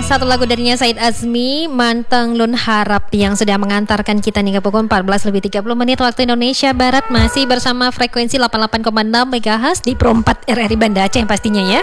satu lagu darinya Said Azmi, Manteng Lun Harap, yang sudah mengantarkan kita nih ke pukul 14:30 waktu Indonesia Barat. Masih bersama frekuensi 88,6 MHz di Pro 4 RRI Banda Aceh pastinya ya.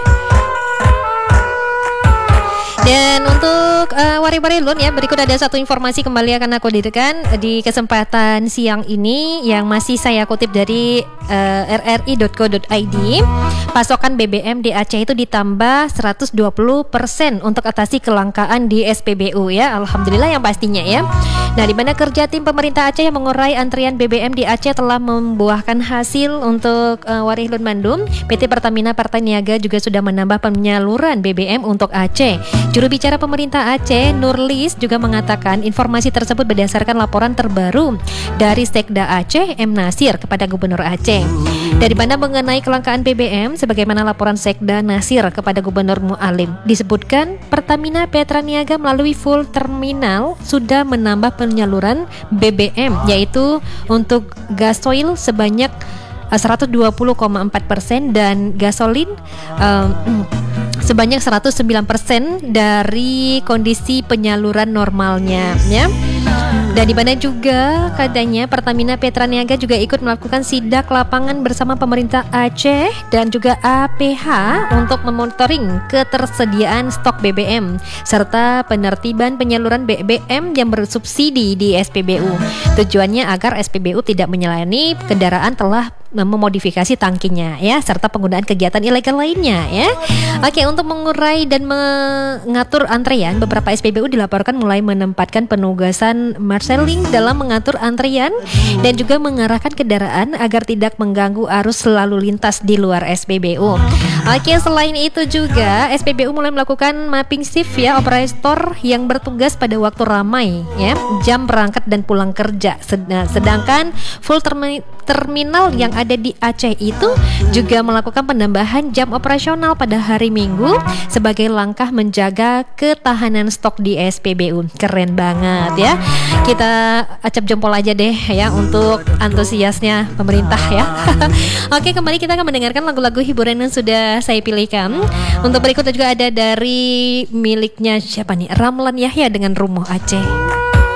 Dan untuk wari-wari lun ya, berikut ada satu informasi kembali akan aku hadirkan di kesempatan siang ini yang masih saya kutip dari rri.co.id. Pasokan BBM di Aceh itu ditambah 120% untuk atasi kelangkaan di SPBU ya. Alhamdulillah yang pastinya ya. Nah, di mana kerja tim pemerintah Aceh yang mengurai antrian BBM di Aceh telah membuahkan hasil untuk Warih Lun Mandum. PT Pertamina Partai Niaga juga sudah menambah penyaluran BBM untuk Aceh. Juru bicara pemerintah Aceh, Nurlis, juga mengatakan informasi tersebut berdasarkan laporan terbaru dari Sekda Aceh, M. Nasir, kepada Gubernur Aceh. Dari mana mengenai kelangkaan BBM, sebagaimana laporan Sekda Nasir kepada Gubernur Mu'alim, disebutkan Pertamina Petra Niaga melalui full terminal sudah menambah penyaluran BBM, yaitu untuk gasoil sebanyak 120,4% dan gasolin sebanyak 109% dari kondisi penyaluran normalnya ya. Dan di mana juga katanya Pertamina Petra Niaga juga ikut melakukan sidak lapangan bersama pemerintah Aceh dan juga APH untuk memonitoring ketersediaan stok BBM serta penertiban penyaluran BBM yang bersubsidi di SPBU. Tujuannya agar SPBU tidak melayani kendaraan telah memodifikasi tangkinya ya, serta penggunaan kegiatan ilegal lainnya ya. Oke, untuk mengurai dan mengatur antrean, beberapa SPBU dilaporkan mulai menempatkan penugasan marshaling dalam mengatur antrian dan juga mengarahkan kendaraan agar tidak mengganggu arus lalu lintas di luar SPBU. Oke, selain itu juga SPBU mulai melakukan mapping shift ya, operator yang bertugas pada waktu ramai ya, jam berangkat dan pulang kerja. Sedangkan full terminal yang ada di Aceh itu juga melakukan penambahan jam operasional pada hari Minggu sebagai langkah menjaga ketahanan stok di SPBU. Keren banget ya. Kita acap jempol aja deh ya untuk antusiasnya pemerintah ya. Oke, kembali kita akan mendengarkan lagu-lagu hiburan yang sudah saya pilihkan. Untuk berikutnya juga ada dari miliknya siapa nih? Ramlan Yahya dengan Rumuh Aceh.